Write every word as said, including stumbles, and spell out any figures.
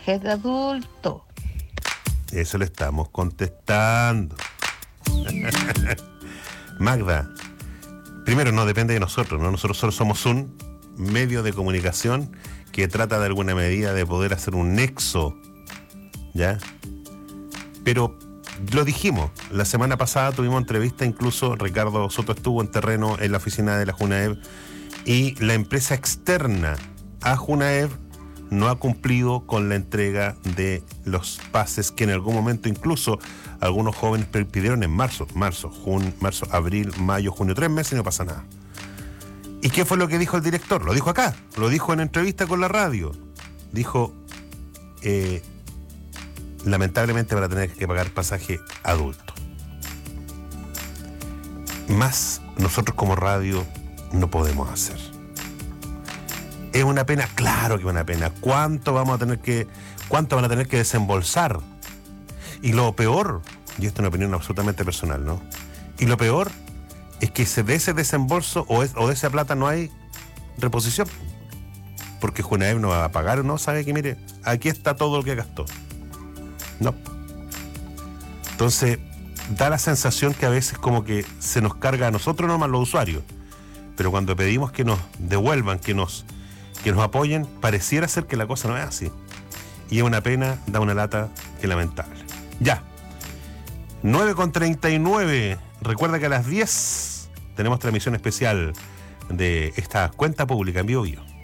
pasajes de adulto. Eso le estamos contestando. Magda, primero no depende de nosotros, ¿no? Nosotros solo somos un medio de comunicación que trata de alguna medida de poder hacer un nexo, ¿ya? Pero lo dijimos, la semana pasada tuvimos entrevista, incluso Ricardo Soto estuvo en terreno en la oficina de la Junaev, y la empresa externa a Junaev no ha cumplido con la entrega de los pases que en algún momento incluso algunos jóvenes pidieron en marzo, marzo, junio, marzo, abril, mayo, junio, tres meses y no pasa nada. ¿Y qué fue lo que dijo el director? Lo dijo acá, lo dijo en entrevista con la radio. Dijo, eh, lamentablemente van a tener que pagar pasaje adulto. Más nosotros como radio no podemos hacer. ¿Es una pena? Claro que es una pena. ¿Cuánto vamos a tener que, cuánto van a tener que desembolsar? Y lo peor, y esto es una opinión absolutamente personal, ¿no? Y lo peor es que de ese desembolso o, es, o de esa plata no hay reposición. Porque Junaev no va a pagar, ¿no? Sabe que, mire, aquí está todo lo que gastó. No. Entonces, da la sensación que a veces como que se nos carga a nosotros nomás los usuarios. Pero cuando pedimos que nos devuelvan, que nos, que nos apoyen, pareciera ser que la cosa no es así. Y es una pena, da una lata, que lamentable. Ya. nueve con treinta y nueve. Recuerda que a las diez tenemos transmisión especial de esta cuenta pública en Bio Bio.